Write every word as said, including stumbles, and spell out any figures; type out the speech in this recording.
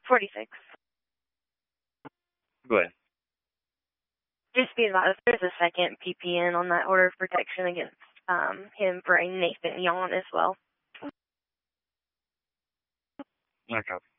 forty-six. Go ahead. Just be advised, there's a second P P N on that order of protection against um, him for a Nathan Yawn as well. Okay.